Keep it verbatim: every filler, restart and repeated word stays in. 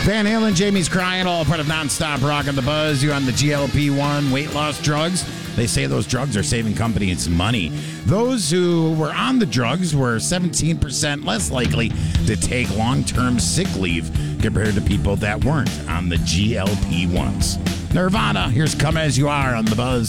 Van Halen, Jamie's Crying, all part of Nonstop Rock and the Buzz. You're on the G L P one weight loss drugs. They say those drugs are saving companies money. Those who were on the drugs were seventeen percent less likely to take long-term sick leave compared to people that weren't on the G L P ones. Nirvana, here's Come As You Are on the Buzz.